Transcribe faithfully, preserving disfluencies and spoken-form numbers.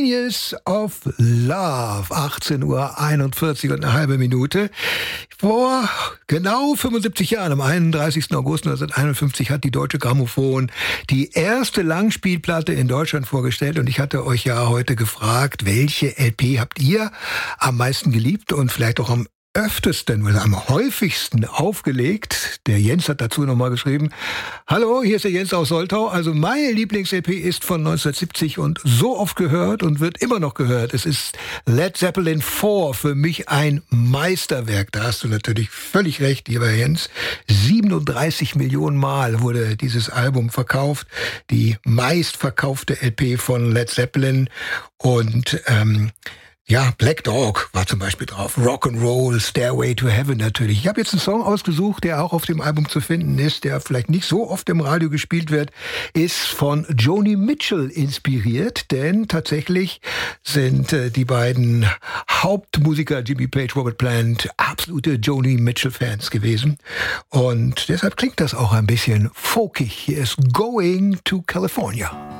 Genius of Love, achtzehn Uhr einundvierzig und eine halbe Minute. Vor genau fünfundsiebzig Jahren, am einunddreißigsten August neunzehnhunderteinundfünfzig, hat die Deutsche Grammophon die erste Langspielplatte in Deutschland vorgestellt. Und ich hatte euch ja heute gefragt, welche L P habt ihr am meisten geliebt und vielleicht auch am öftesten oder am häufigsten aufgelegt. Der Jens hat dazu nochmal geschrieben: Hallo, hier ist der Jens aus Soltau. Also meine Lieblings-L P ist von neunzehnhundertsiebzig und so oft gehört und wird immer noch gehört. Es ist Led Zeppelin vier, für mich ein Meisterwerk. Da hast du natürlich völlig recht, lieber Jens. siebenunddreißig Millionen Mal wurde dieses Album verkauft. Die meistverkaufte L P von Led Zeppelin. Und ähm, ja, Black Dog war zum Beispiel drauf. Rock'n'Roll, Stairway to Heaven natürlich. Ich habe jetzt einen Song ausgesucht, der auch auf dem Album zu finden ist, der vielleicht nicht so oft im Radio gespielt wird, ist von Joni Mitchell inspiriert, denn tatsächlich sind äh, die beiden Hauptmusiker Jimmy Page, Robert Plant absolute Joni Mitchell-Fans gewesen. Und deshalb klingt das auch ein bisschen folkig. Hier ist Going to California.